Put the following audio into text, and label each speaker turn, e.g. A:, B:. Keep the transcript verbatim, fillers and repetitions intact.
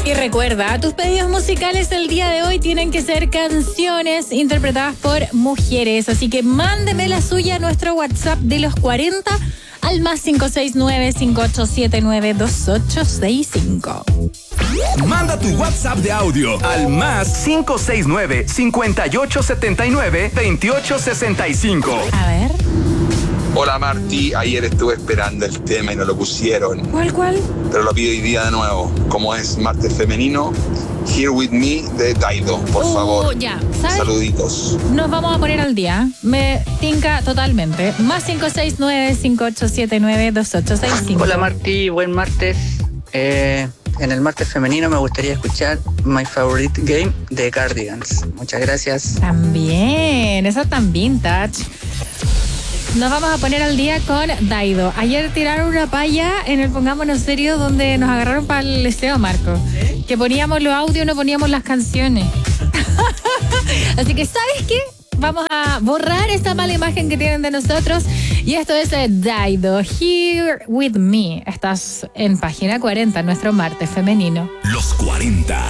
A: Y recuerda, tus pedidos musicales el día de hoy tienen que ser canciones interpretadas por mujeres. Así que mándeme la suya a nuestro WhatsApp de los cuarenta al más cinco seis nueve, cinco ocho siete nueve, dos ocho seis cinco.
B: Manda tu WhatsApp de audio al más cinco seis nueve, cinco ocho siete nueve, dos ocho seis cinco.
A: A ver.
C: Hola Marti, ayer estuve esperando el tema y no lo pusieron.
A: ¿Cuál, cuál?
C: Pero lo pido hoy día de nuevo. Como es martes femenino, Here With Me de Daido, por
A: uh,
C: favor.
A: Ya, ¿sabes?
C: Saluditos.
A: Nos vamos a poner al día. Me tinca totalmente. Más cinco seis nueve, cinco ocho siete nueve, dos ocho seis cinco.
D: Hola Marti, buen martes. Eh, en el martes femenino me gustaría escuchar My Favorite Game de Cardigans. Muchas gracias.
A: También, esa tan vintage. Nos vamos a poner al día con Daido. Ayer tiraron una palla en el Pongámonos Serio donde nos agarraron para el liceo, Marco. Que poníamos los audios, no poníamos las canciones. Así que, ¿sabes qué? Vamos a borrar esa mala imagen que tienen de nosotros. Y esto es Daido, Here With Me. Estás en página cuarenta, nuestro martes femenino.
B: Los cuarenta.